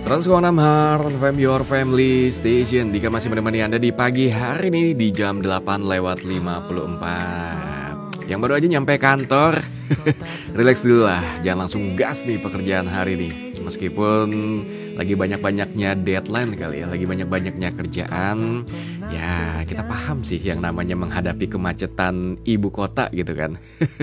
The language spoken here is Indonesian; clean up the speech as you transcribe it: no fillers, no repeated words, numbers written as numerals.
106 Hard FM Your Family Station. Dika masih menemani Anda di pagi hari ini di jam 8:54. Yang baru aja nyampe kantor, relax dulu lah, jangan langsung gas nih pekerjaan hari ini. Meskipun lagi banyak-banyaknya deadline kali ya, lagi banyak-banyaknya kerjaan. Ya kita paham sih yang namanya menghadapi kemacetan ibu kota gitu kan.